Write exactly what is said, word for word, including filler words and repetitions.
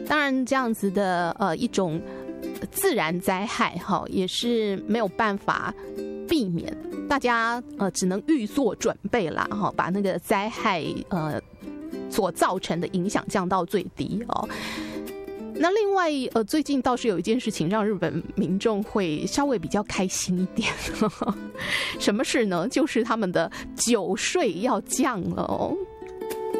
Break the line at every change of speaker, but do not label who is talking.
当然这样子的呃一种自然灾害哈，也是没有办法避免，大家呃只能预做准备啦哈，把那个灾害呃所造成的影响降到最低哦。那另外呃最近倒是有一件事情让日本民众会稍微比较开心一点，呵呵，什么事呢？就是他们的酒税要降了哦。